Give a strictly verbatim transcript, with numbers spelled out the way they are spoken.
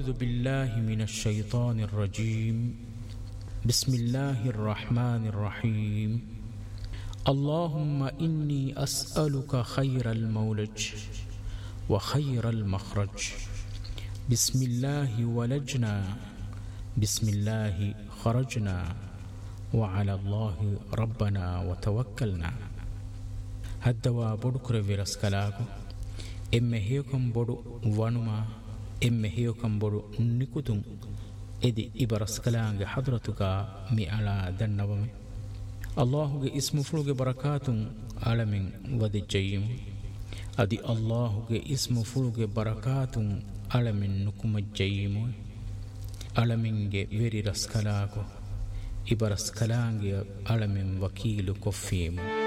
أعوذ بالله من الشيطان الرجيم بسم الله الرحمن الرحيم اللهم إني أسألك خير المولج وخير المخرج بسم الله ولجنا بسم الله خرجنا وعلى الله ربنا وتوكلنا. هدوا بدكر فيرسكلاكو إما هيكم بدو وانما إما هيكم بدو نكتم إدي إبرسكلانج حضرتك مي على دنومي الله اسم فلوج بركاتم على من ودي جيم أدي الله اسم فلوج بركاتم على من نكم الجيم على من غير رسكلاكو إبرسكلانج على من وكيل كفيم.